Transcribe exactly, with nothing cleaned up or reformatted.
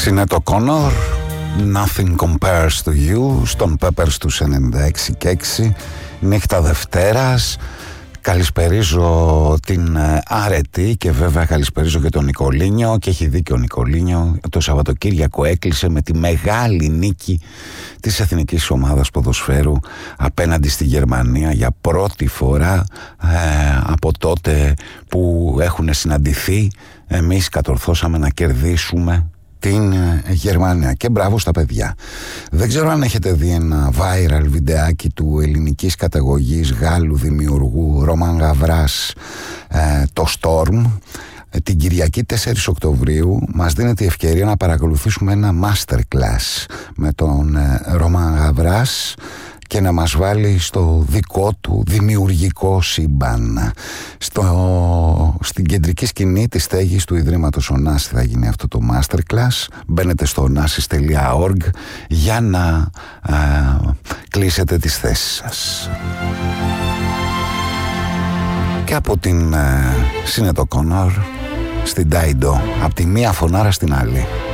Σινέτο Κόνορ, Nothing Compares to You, στον Peppers τους ενενήντα έξι και έξι, νύχτα Δευτέρας. Καλησπερίζω την Άρετη και βέβαια καλησπερίζω και τον Νικολίνιο, και έχει δίκιο ο Νικολίνιο. Το Σαββατοκύριακο έκλεισε με τη μεγάλη νίκη της εθνικής ομάδας ποδοσφαίρου απέναντι στη Γερμανία για πρώτη φορά ε, από τότε που έχουν συναντηθεί. Εμείς κατορθώσαμε να κερδίσουμε την Γερμανία και μπράβο στα παιδιά. Δεν ξέρω αν έχετε δει ένα viral βιντεάκι του ελληνικής καταγωγής Γάλλου δημιουργού Ρωμάν Γαβράς, ε, το Storm. Την Κυριακή τέσσερις Οκτωβρίου μας δίνεται η ευκαιρία να παρακολουθήσουμε ένα masterclass με τον ε, Ρωμάν Γαβράς και να μας βάλει στο δικό του δημιουργικό σύμπαν. Στο, στην κεντρική σκηνή της στέγης του Ιδρύματος Ωνάσι θα γίνει αυτό το masterclass. Μπαίνετε στο ωνάσις τελεία org για να α, κλείσετε τις θέσεις σας. Και από την Σινέτο Κόνορ στην Τάιντο, από τη μία φωνάρα στην άλλη.